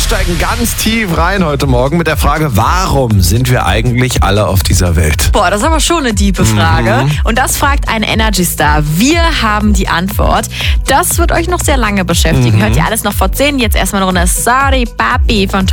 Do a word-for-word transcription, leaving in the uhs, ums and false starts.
steigen ganz tief rein heute Morgen mit der Frage, warum sind wir eigentlich alle auf dieser Welt? Boah, das ist aber schon eine diepe Frage. Mhm. Und das fragt ein Energy-Star. Wir haben die Antwort. Das wird euch noch sehr lange beschäftigen. Mhm. Hört ihr alles noch vor zehn? Jetzt erstmal eine Runde Sorry Papi von